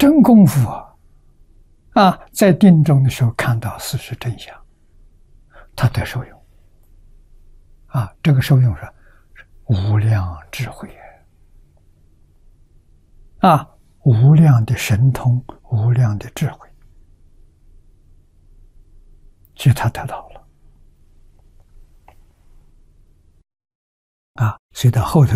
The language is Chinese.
真功夫在定中的时候看到事实真相，他得受用这个受用是无量智慧无量的神通，无量的智慧，所以他得到了所以到后头